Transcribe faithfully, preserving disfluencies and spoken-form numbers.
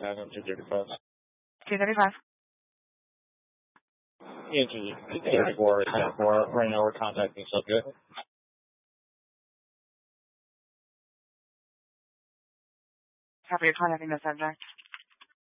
contact on two thirty-five. two thirty-five. Yeah, two thirty-four, right now we're contacting subject. Copy, you're contacting the subject.